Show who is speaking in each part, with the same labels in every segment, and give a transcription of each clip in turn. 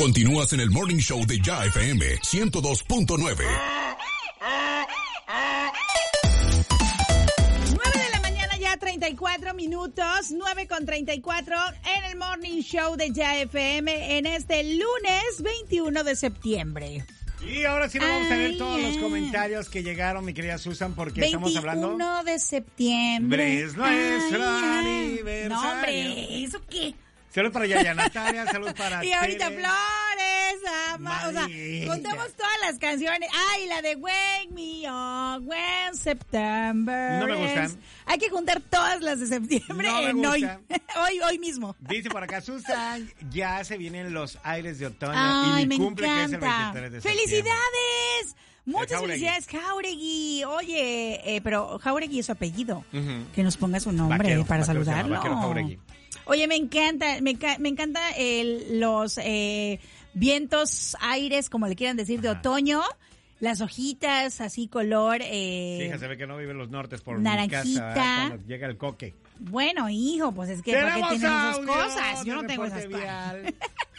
Speaker 1: Continúas en el Morning Show de Ya FM 102.9.
Speaker 2: 34 minutos, 9:34 en el Morning Show de Ya FM en este lunes 21 de septiembre.
Speaker 3: Y ahora sí nos vamos a ver todos los comentarios que llegaron, mi querida Susan, porque estamos hablando...
Speaker 2: 21 de septiembre.
Speaker 3: Es nuestro aniversario.
Speaker 2: No, hombre, ¿eso qué?
Speaker 3: Saludos para Yaya Natalia, saludos para
Speaker 2: Y ahorita
Speaker 3: Tere.
Speaker 2: Flores, o sea, contamos todas las canciones. Ay, la de Wake Me Up When September.
Speaker 3: No me gustan.
Speaker 2: Hay que juntar todas las de septiembre
Speaker 3: No me
Speaker 2: en
Speaker 3: gustan.
Speaker 2: hoy mismo.
Speaker 3: Dice por acá, Susan, ya se vienen los aires de otoño.
Speaker 2: Ay,
Speaker 3: y mi
Speaker 2: me
Speaker 3: cumple que es el
Speaker 2: encanta.
Speaker 3: 23 de septiembre.
Speaker 2: ¡Felicidades! Muchas
Speaker 3: Jauregui.
Speaker 2: felicidades, Jauregui. Oye, pero Jauregui es su apellido.
Speaker 3: Ujú.
Speaker 2: Que nos ponga su nombre
Speaker 3: Vaquero,
Speaker 2: para
Speaker 3: vaquero se llama,
Speaker 2: saludarlo.
Speaker 3: Vaquero Jauregui.
Speaker 2: Oye, me encanta los vientos, aires, como le quieran decir, de otoño. Las hojitas así color...
Speaker 3: Hija, se ve que no vive en los nortes por
Speaker 2: naranjita.
Speaker 3: mi casa, ¿verdad? Cuando llega el coque.
Speaker 2: Bueno, hijo, pues es que ¿por qué
Speaker 3: ¡Tenemos
Speaker 2: tienen esas
Speaker 3: audio
Speaker 2: cosas? Yo
Speaker 3: de
Speaker 2: no tengo
Speaker 3: reporte
Speaker 2: esas cosas.
Speaker 3: vial!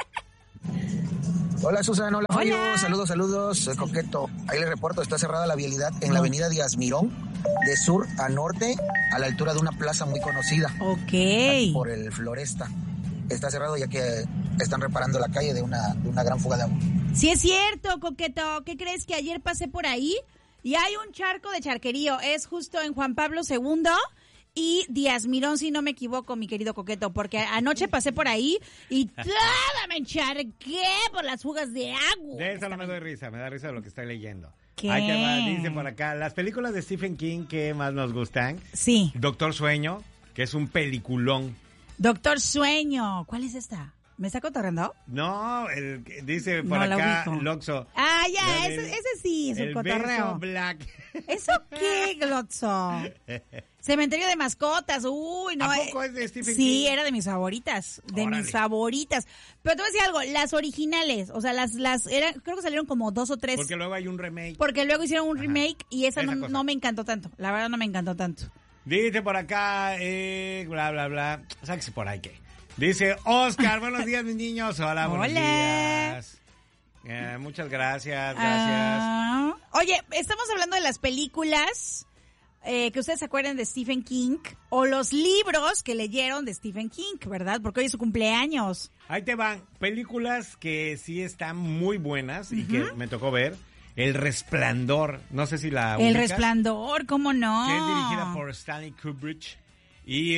Speaker 4: Hola Susan, hola Fabio,
Speaker 2: Hola.
Speaker 4: saludos, soy Coqueto. Ahí les reporto, está cerrada la vialidad en la avenida Díaz Mirón, de sur a norte, a la altura de una plaza muy conocida,
Speaker 2: Ok.
Speaker 4: por el Floresta. Está cerrado ya que están reparando la calle de una gran fuga de agua.
Speaker 2: Sí es cierto, Coqueto. ¿Qué crees? Que ayer pasé por ahí y hay un charco de charquerío. Es justo en Juan Pablo II y Díaz Mirón, si no me equivoco, mi querido Coqueto, porque anoche pasé por ahí y toda me encharqué por las fugas de agua.
Speaker 3: De eso no me doy risa, me da risa de lo que estoy leyendo.
Speaker 2: ¿Qué?
Speaker 3: Ahí te va, dice por acá, las películas de Stephen King que más nos gustan.
Speaker 2: Sí.
Speaker 3: Doctor Sueño, que es un peliculón.
Speaker 2: Doctor Sueño. ¿Cuál es esta? ¿Me está cotorreando?
Speaker 3: No, dice por
Speaker 2: No la
Speaker 3: acá,
Speaker 2: ubico.
Speaker 3: Loxo.
Speaker 2: Ah, ya,
Speaker 3: La del-
Speaker 2: ese sí es un
Speaker 3: el
Speaker 2: cotorreo.
Speaker 3: beso black.
Speaker 2: ¿Eso qué, Glotzo? Cementerio de mascotas, uy, no.
Speaker 3: ¿A poco es de Stephen
Speaker 2: Sí,
Speaker 3: King?
Speaker 2: era de mis favoritas,
Speaker 3: Órale.
Speaker 2: mis favoritas. Pero te voy a decir algo, las originales, o sea, creo que salieron como 2 o 3.
Speaker 3: Porque luego hay un remake.
Speaker 2: Porque luego hicieron un
Speaker 3: Ajá.
Speaker 2: remake y esa
Speaker 3: Esa
Speaker 2: no,
Speaker 3: cosa.
Speaker 2: no me encantó tanto. La verdad no me encantó tanto.
Speaker 3: Dice por acá, bla, bla, bla. Sáquese por ahí que. Dice Oscar, buenos días, mis niños. Hola, buenos
Speaker 2: Hola.
Speaker 3: días. Muchas gracias, gracias.
Speaker 2: Ah, oye, estamos hablando de las películas que ustedes se acuerdan de Stephen King o los libros que leyeron de Stephen King, ¿verdad? Porque hoy es su cumpleaños.
Speaker 3: Ahí te van películas que sí están muy buenas y que me tocó ver. El Resplandor, no sé si la
Speaker 2: El
Speaker 3: ubicas,
Speaker 2: Resplandor, ¿cómo no?
Speaker 3: que es dirigida por Stanley Kubrick y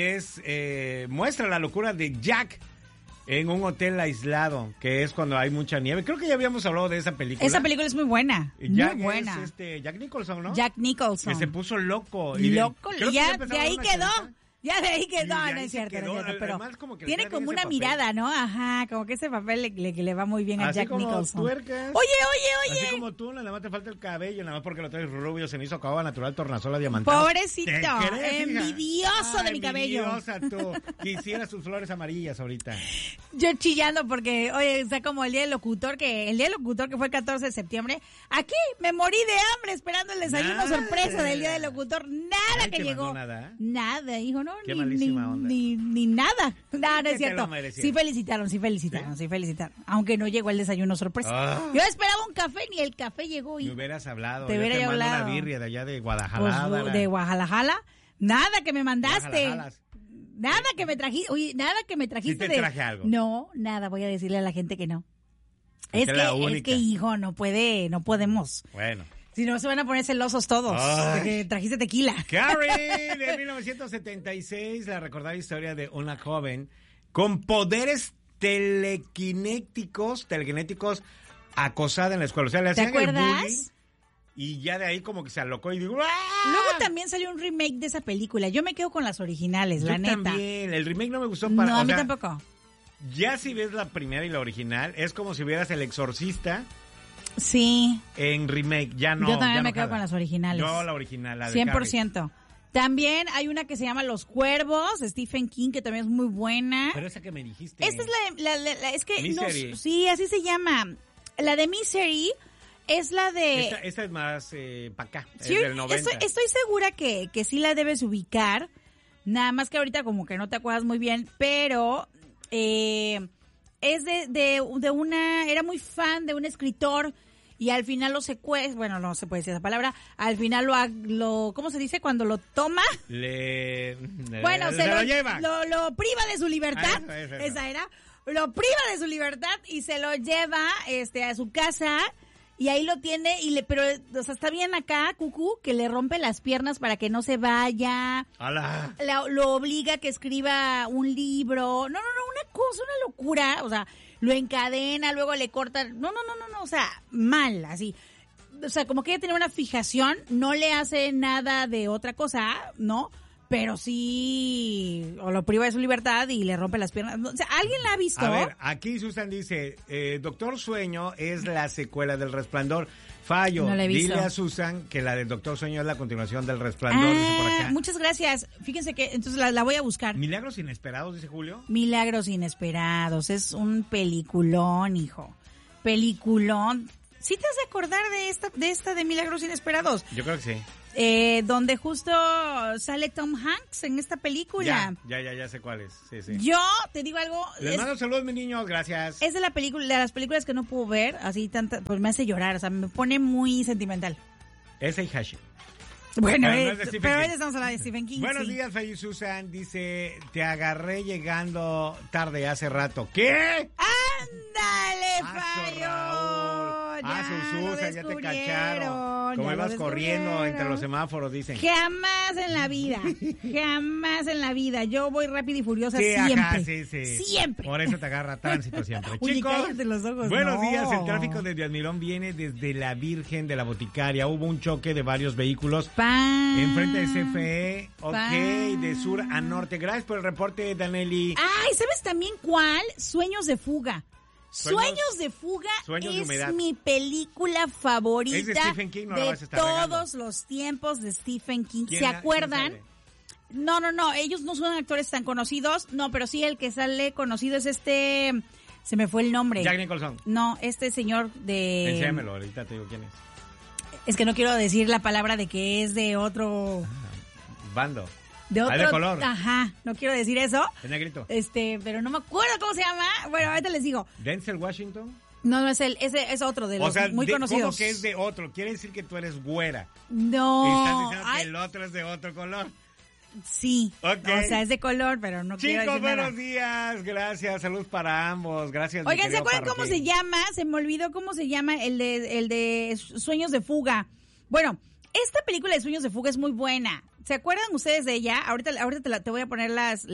Speaker 3: muestra la locura de Jack en un hotel aislado, que es cuando hay mucha nieve. Creo que ya habíamos hablado de esa película.
Speaker 2: Esa película es muy buena,
Speaker 3: Jack
Speaker 2: muy buena.
Speaker 3: es Jack Nicholson, ¿no?
Speaker 2: Jack Nicholson.
Speaker 3: Que se puso loco.
Speaker 2: Loco,
Speaker 3: creo que
Speaker 2: ya
Speaker 3: empezaba
Speaker 2: de ahí
Speaker 3: una
Speaker 2: quedó.
Speaker 3: chavita.
Speaker 2: Ya de ahí quedó,
Speaker 3: Sí, de
Speaker 2: no
Speaker 3: ahí
Speaker 2: es
Speaker 3: se
Speaker 2: cierto,
Speaker 3: quedó.
Speaker 2: no es cierto, pero
Speaker 3: Además, como que le
Speaker 2: tiene
Speaker 3: queda bien
Speaker 2: como
Speaker 3: ese
Speaker 2: una
Speaker 3: papel.
Speaker 2: mirada, ¿no? Ajá, como que ese papel le va muy bien a
Speaker 3: Así
Speaker 2: Jack
Speaker 3: como
Speaker 2: Nicholson.
Speaker 3: tuercas.
Speaker 2: Oye.
Speaker 3: Así como tú, nada más te falta el cabello, nada más porque lo traes rubio, cenizo, acabado, natural, tornasola, diamantado.
Speaker 2: Pobrecito,
Speaker 3: ¿Te crees, hija?
Speaker 2: envidioso de mi cabello.
Speaker 3: Envidiosa tú. Quisiera sus flores amarillas ahorita.
Speaker 2: Yo chillando porque, oye, está como el día del locutor que fue el 14 de septiembre. Aquí me morí de hambre esperando el desayuno
Speaker 3: Nada.
Speaker 2: sorpresa del día del locutor. Nada
Speaker 3: Ay,
Speaker 2: que
Speaker 3: te
Speaker 2: llegó.
Speaker 3: mandó nada.
Speaker 2: Nada, hijo, no,
Speaker 3: Qué
Speaker 2: ni
Speaker 3: malísima onda.
Speaker 2: nada. No, no
Speaker 3: Que
Speaker 2: es
Speaker 3: te
Speaker 2: cierto.
Speaker 3: lo merecías.
Speaker 2: Sí felicitaron. Aunque no llegó el desayuno sorpresa.
Speaker 3: Ah.
Speaker 2: Yo esperaba un café, ni el café llegó.
Speaker 3: Me
Speaker 2: hijo.
Speaker 3: hubieras hablado.
Speaker 2: Te
Speaker 3: Yo
Speaker 2: hubiera
Speaker 3: te mando
Speaker 2: hablado.
Speaker 3: una birria de allá de
Speaker 2: Pues,
Speaker 3: Guadalajara.
Speaker 2: de Guadalajara. Nada que me mandaste.
Speaker 3: Guadalajaras.
Speaker 2: Nada que me trajiste. Oye, nada que me trajiste.
Speaker 3: Sí te traje algo.
Speaker 2: No, nada, voy a decirle a la gente que no.
Speaker 3: Esta es la
Speaker 2: Es
Speaker 3: única.
Speaker 2: que, hijo, no podemos.
Speaker 3: Bueno.
Speaker 2: Si no, se van a poner celosos todos.
Speaker 3: Ay.
Speaker 2: Porque trajiste tequila.
Speaker 3: Carrie, de 1976, la recordada historia de una joven con poderes telequinéticos acosada en la escuela. O sea, le
Speaker 2: ¿Te
Speaker 3: hacían el
Speaker 2: acuerdas?
Speaker 3: bullying y ya de ahí como que se alocó y digo, ¡ah!
Speaker 2: Luego también salió un remake de esa película. Yo me quedo con las originales, la
Speaker 3: Yo
Speaker 2: neta.
Speaker 3: también, el remake no me gustó para...
Speaker 2: No, a
Speaker 3: o
Speaker 2: mí
Speaker 3: sea,
Speaker 2: tampoco.
Speaker 3: Ya si ves la primera y la original, es como si vieras El Exorcista
Speaker 2: Sí.
Speaker 3: en remake. Ya no.
Speaker 2: Yo también
Speaker 3: ya
Speaker 2: me
Speaker 3: no
Speaker 2: quedo
Speaker 3: jala.
Speaker 2: con las originales.
Speaker 3: Yo la original, la de Carrie.
Speaker 2: 100%. También hay una que se llama Los Cuervos, de Stephen King, que también es muy buena.
Speaker 3: Pero esa que me dijiste.
Speaker 2: Esta es es que
Speaker 3: Misery.
Speaker 2: no, sí, así se llama. La de Misery es la de
Speaker 3: Esta es más para acá,
Speaker 2: sí,
Speaker 3: es del 90.
Speaker 2: estoy segura que sí la debes ubicar. Nada más que ahorita como que no te acuerdas muy bien, pero es de una, era muy fan de un escritor y al final lo secuestra, bueno, no se puede decir esa palabra, al final lo ¿cómo se dice? Cuando lo toma.
Speaker 3: Bueno, se lo lleva.
Speaker 2: Lo priva de su libertad.
Speaker 3: Eso.
Speaker 2: Esa era. Lo priva de su libertad y se lo lleva a su casa. Y ahí lo tiene, pero o sea, está bien acá, Cucú, que le rompe las piernas para que no se vaya.
Speaker 3: ¡Hala!
Speaker 2: Lo obliga a que escriba un libro. No, una cosa, una locura. O sea, lo encadena, luego le corta. No, o sea, mal, así. O sea, como que ella tenía una fijación, no le hace nada de otra cosa, ¿no? Pero sí, o lo priva de su libertad y le rompe las piernas. O sea, ¿alguien la ha visto?
Speaker 3: A ver, aquí Susan dice, Doctor Sueño es la secuela del Resplandor. Fallo,
Speaker 2: no la he visto.
Speaker 3: Dile a Susan que la del Doctor Sueño es la continuación del Resplandor, dice por acá.
Speaker 2: Muchas gracias. Fíjense que entonces la voy a buscar.
Speaker 3: Milagros Inesperados, dice Julio.
Speaker 2: Milagros Inesperados, es un peliculón, hijo. Peliculón. ¿Sí te has de acordar de esta de Milagros Inesperados?
Speaker 3: Yo creo que sí.
Speaker 2: Donde justo sale Tom Hanks en esta película.
Speaker 3: Ya sé cuál es. Sí.
Speaker 2: Yo te digo algo.
Speaker 3: Les mando saludos, mi niño, gracias.
Speaker 2: Es de las películas que no puedo ver, así tanta, pues me hace llorar, o sea, me pone muy sentimental.
Speaker 3: Es Heihachi.
Speaker 2: Bueno,
Speaker 3: no es de Stephen
Speaker 2: pero
Speaker 3: King.
Speaker 2: hoy estamos hablando de Stephen King.
Speaker 3: Buenos
Speaker 2: sí.
Speaker 3: días, Faye Susan. Dice, te agarré llegando tarde hace rato. ¿Qué?
Speaker 2: ¡Ándale, Fallo!
Speaker 3: Susan, ya te cacharon. Como ibas corriendo entre los semáforos, dicen.
Speaker 2: Jamás en la vida. Yo voy rápida y furiosa
Speaker 3: Sí,
Speaker 2: siempre.
Speaker 3: ajá, sí.
Speaker 2: Siempre.
Speaker 3: Por eso te agarra tránsito siempre.
Speaker 2: Oye,
Speaker 3: Chicos,
Speaker 2: cállate los ojos,
Speaker 3: buenos
Speaker 2: no.
Speaker 3: días. El tráfico de Díaz Mirón viene desde la Virgen de la Boticaria. Hubo un choque de varios vehículos enfrente de CFE. De sur a norte. Gracias por el reporte, Danelli.
Speaker 2: Ay, ¿sabes también cuál? Sueños de fuga. Sueños de fuga
Speaker 3: Sueños de
Speaker 2: es
Speaker 3: humedad.
Speaker 2: mi película favorita
Speaker 3: ¿Es de Stephen King? No la vas a estar
Speaker 2: todos
Speaker 3: regando.
Speaker 2: los tiempos de Stephen King.
Speaker 3: ¿Quién
Speaker 2: ¿Se
Speaker 3: la-
Speaker 2: acuerdan?
Speaker 3: quién
Speaker 2: No, ellos no son actores tan conocidos, no, pero sí el que sale conocido es se me fue el nombre.
Speaker 3: Jack Nicholson.
Speaker 2: No, este señor de...
Speaker 3: Enséamelo, ahorita te digo quién es.
Speaker 2: Es que no quiero decir la palabra de que es de otro...
Speaker 3: Bando.
Speaker 2: De otro...
Speaker 3: de color.
Speaker 2: Ajá, no quiero decir eso.
Speaker 3: Es negrito.
Speaker 2: Pero no me acuerdo cómo se llama. Bueno, ahorita les digo.
Speaker 3: Denzel Washington.
Speaker 2: No es él, ese es otro de los muy conocidos.
Speaker 3: ¿Cómo que es de otro? Quiere decir que tú eres güera.
Speaker 2: No.
Speaker 3: Y estás diciendo
Speaker 2: Ay,
Speaker 3: que el otro es de otro color.
Speaker 2: sí.
Speaker 3: Ok.
Speaker 2: O sea, es de color, pero no quiero
Speaker 3: Chicos,
Speaker 2: decir nada.
Speaker 3: buenos días. Gracias. Salud para ambos. Gracias. mi
Speaker 2: Oigan, ¿se
Speaker 3: querido
Speaker 2: acuerdan cómo
Speaker 3: parroquín.
Speaker 2: se llama? Se me olvidó cómo se llama el de Sueños de Fuga. Bueno, esta película de Sueños de Fuga es muy buena. ¿Se acuerdan ustedes de ella? Ahorita te voy a poner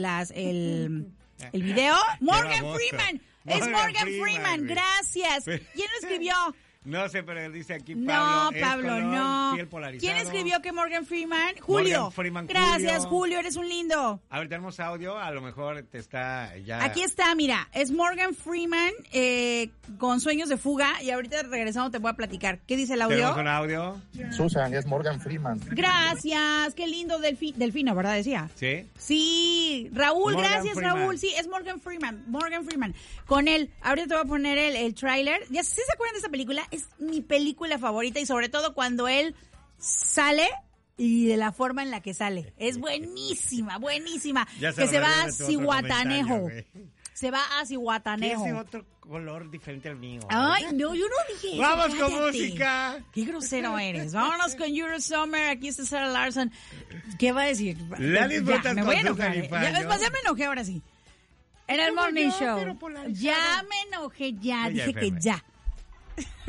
Speaker 2: el video. Morgan
Speaker 3: baboso.
Speaker 2: Freeman.
Speaker 3: Morgan
Speaker 2: Es Morgan
Speaker 3: Freeman,
Speaker 2: Freeman.
Speaker 3: güey.
Speaker 2: Gracias. ¿Quién lo escribió?
Speaker 3: No sé, pero él dice aquí
Speaker 2: No,
Speaker 3: Pablo. es
Speaker 2: Pablo,
Speaker 3: color,
Speaker 2: no.
Speaker 3: piel polarizado.
Speaker 2: ¿Quién escribió que Morgan Freeman? Julio.
Speaker 3: Morgan Freeman,
Speaker 2: Gracias,
Speaker 3: Julio.
Speaker 2: Julio, eres un lindo.
Speaker 3: A ver, tenemos audio. A lo mejor te está ya.
Speaker 2: Aquí está, mira, es Morgan Freeman con Sueños de Fuga y ahorita regresando te voy a platicar. ¿Qué dice el audio?
Speaker 3: ¿Tenemos un audio?
Speaker 4: Susan, es Morgan Freeman.
Speaker 2: Gracias, qué lindo Delfino, ¿verdad? Decía.
Speaker 3: ¿Sí?
Speaker 2: Sí, Raúl,
Speaker 3: Morgan
Speaker 2: gracias
Speaker 3: Freeman.
Speaker 2: Raúl, sí, es Morgan Freeman, con él, ahorita te voy a poner el tráiler, ¿ya se acuerdan de esta película? Es mi película favorita y sobre todo cuando él sale y de la forma en la que sale, es buenísima,
Speaker 3: Ya
Speaker 2: que se va a
Speaker 3: olvidó de tu otro
Speaker 2: Cihuatanejo,
Speaker 3: comentario, güey.
Speaker 2: se va a
Speaker 3: ¿Qué
Speaker 2: Cihuatanejo.
Speaker 3: es otro color diferente al mío?
Speaker 2: Ay, no, yo no dije eso.
Speaker 3: ¡Vamos con
Speaker 2: cállate.
Speaker 3: música!
Speaker 2: Qué grosero eres. Vámonos con Eurosummer. Aquí está Sarah Larson. ¿Qué va a decir?
Speaker 3: La disfrutas
Speaker 2: Ya, me
Speaker 3: con
Speaker 2: voy a
Speaker 3: tus
Speaker 2: enojar.
Speaker 3: califaños.
Speaker 2: Es más, ya me enojé ahora sí. En el
Speaker 3: ¿Cómo
Speaker 2: Morning
Speaker 3: yo?
Speaker 2: Show.
Speaker 3: Pero polarizado.
Speaker 2: Ya me enojé, ya.
Speaker 3: Ella
Speaker 2: Dije que
Speaker 3: FM.
Speaker 2: ya.